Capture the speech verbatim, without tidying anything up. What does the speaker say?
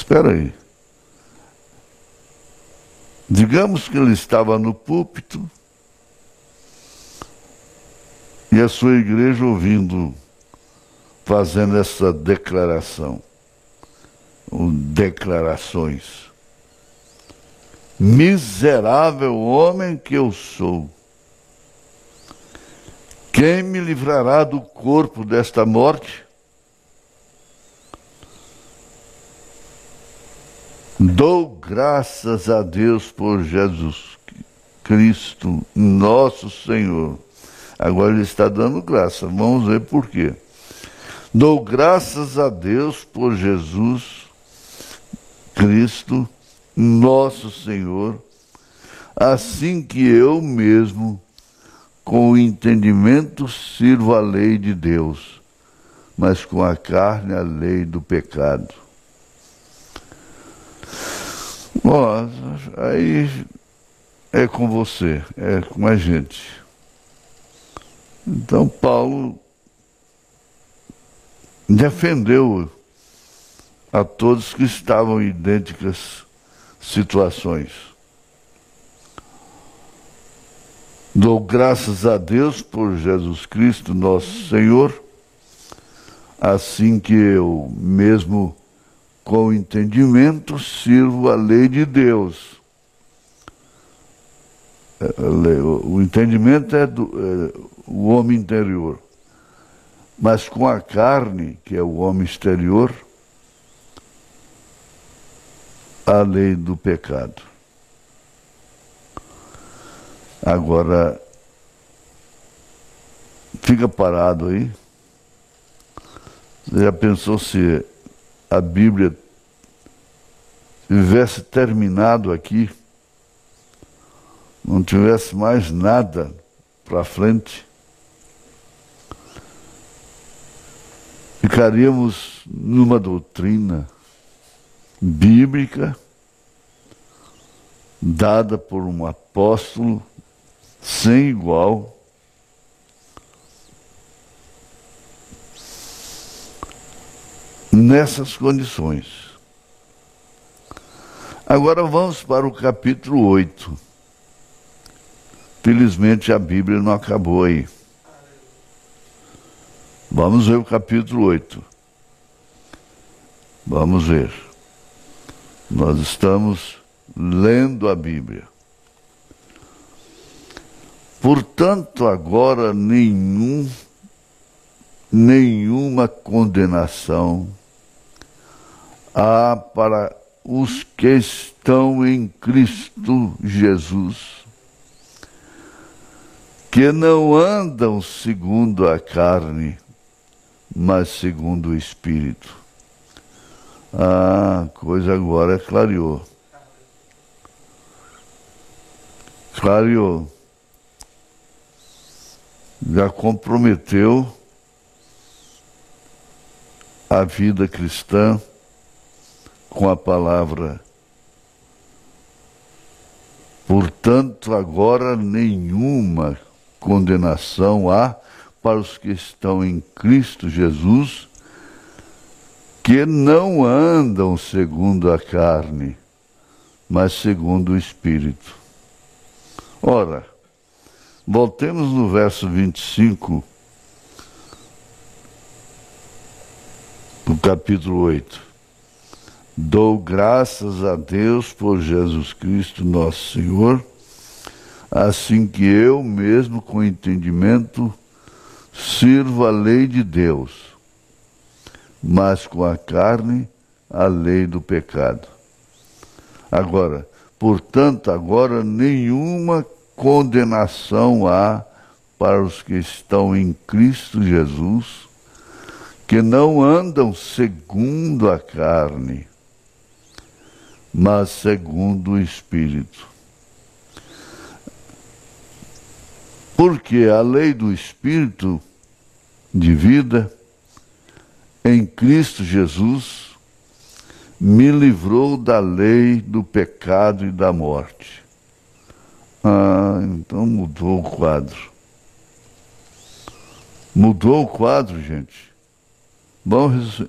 Espera aí. Digamos que ele estava no púlpito e a sua igreja ouvindo, fazendo essa declaração, ou declarações. Miserável homem que eu sou, quem me livrará do corpo desta morte? Dou graças a Deus por Jesus Cristo, nosso Senhor. Agora ele está dando graça, vamos ver por quê. Dou graças a Deus por Jesus Cristo, nosso Senhor, assim que eu mesmo, com o entendimento, sirvo a lei de Deus, mas com a carne a lei do pecado. Bom, aí é com você, é com a gente. Então Paulo defendeu a todos que estavam em idênticas situações. Dou graças a Deus por Jesus Cristo, nosso Senhor, assim que eu mesmo, com entendimento, sirvo a lei de Deus. O entendimento é, do, é o homem interior, mas com a carne, que é o homem exterior, a lei do pecado. Agora, fica parado aí. Você já pensou se a Bíblia tivesse terminado aqui, não tivesse mais nada para frente? Ficaríamos numa doutrina bíblica dada por um apóstolo sem igual, nessas condições. Agora vamos para o capítulo oito. Felizmente a Bíblia não acabou aí. Vamos ver o capítulo oito. Vamos ver. Nós estamos lendo a Bíblia. Portanto, agora nenhum, nenhuma condenação há para os que estão em Cristo Jesus, que não andam segundo a carne, mas segundo o Espírito. Ah, coisa agora clareou. Clareou. Já comprometeu a vida cristã com a palavra. Portanto, agora nenhuma condenação há para os que estão em Cristo Jesus, que não andam segundo a carne, mas segundo o Espírito. Ora, voltemos no verso vinte e cinco do capítulo oito. Dou graças a Deus por Jesus Cristo, nosso Senhor, assim que eu mesmo, com entendimento, sirvo a lei de Deus, mas com a carne, a lei do pecado. Agora, portanto, agora nenhuma condenação há para os que estão em Cristo Jesus, que não andam segundo a carne, mas segundo o Espírito. Porque a lei do Espírito de vida em Cristo Jesus me livrou da lei do pecado e da morte. Ah, então mudou o quadro. Mudou o quadro, gente. Vamos